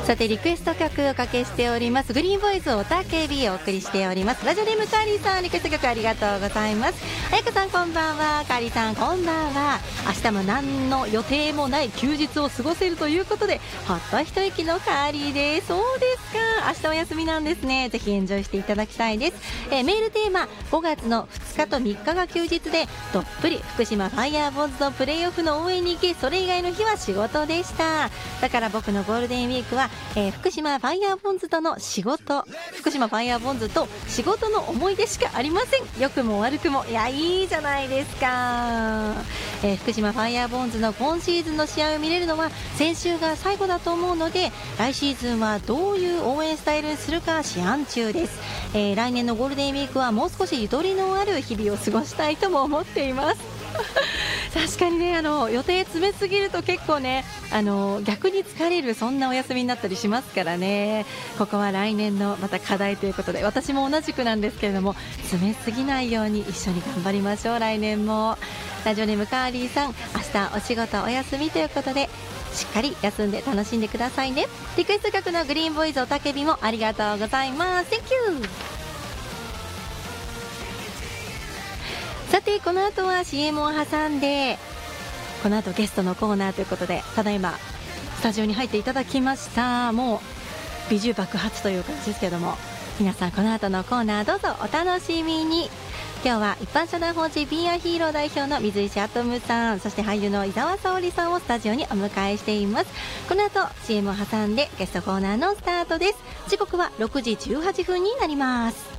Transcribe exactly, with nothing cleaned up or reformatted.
さてリクエスト曲をおかけしております。グリーンボーイズおたけびをお送りしております。ラジオネームカーリーさん、リクエスト曲ありがとうございます。あやかさんこんばんは。カーリーさんこんばんは。明日も何の予定もない休日を過ごせるということでほっと一息のカーリーです。そうですか、明日お休みなんですね。ぜひエンジョイしていただきたいです。えー、メールテーマごがつのふつかとみっかが休日でどっぷり福島ファイヤーボンズのプレーオフの応援に行き、それ以外の日は仕事でした。だから僕のゴールデンウィークは、えー、福島ファイヤーボンズとの仕事福島ファイヤーボンズと仕事の思い出しかありません。良くも悪くも。いや、いいじゃないですか。えー、福島ファイヤーボンズの今シーズンの試合を見れるのは先週が最後だと思うので、来シーズンはどういう応援スタイルにするか試案中です。えー、来年のゴールデンウィークはもう少しゆとりのある日々を過ごしたいとも思っています確かにね、あの予定詰めすぎると結構ね、あの逆に疲れる、そんなお休みになったりしますからね。ここは来年のまた課題ということで、私も同じくなんですけれども、詰めすぎないように一緒に頑張りましょう。来年も。ラジオネームカーリーさん、明日お仕事お休みということでしっかり休んで楽しんでくださいね。リクエスト曲のグリーンボーイズおたけびもありがとうございます。 Thank you。さてこの後は シーエム を挟んで、この後ゲストのコーナーということで、ただいまスタジオに入っていただきました。もう美獣爆発という感じですけども、皆さんこの後のコーナーどうぞお楽しみに。今日は一般社団法人 ビーアール ヒーロー代表の水石アトムさん、そして俳優の伊沢沙織さんをスタジオにお迎えしています。この後 シーエム を挟んでゲストコーナーのスタートです。時刻はろくじじゅうはっぷんになります。